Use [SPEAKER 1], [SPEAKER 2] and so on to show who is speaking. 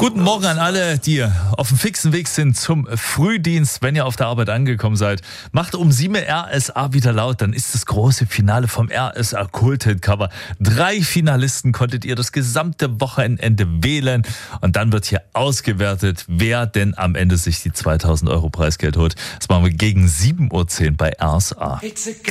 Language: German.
[SPEAKER 1] Guten Morgen an alle, die auf dem fixen Weg sind zum Frühdienst. Wenn ihr auf der Arbeit angekommen seid, macht um 7 RSA wieder laut. Dann ist das große Finale vom RSA Kulthit Cover. 3 Finalisten konntet ihr das gesamte Wochenende wählen. Und dann wird hier ausgewertet, wer denn am Ende sich die 2000 € Preisgeld holt. Das machen wir gegen 7:10 Uhr bei RSA.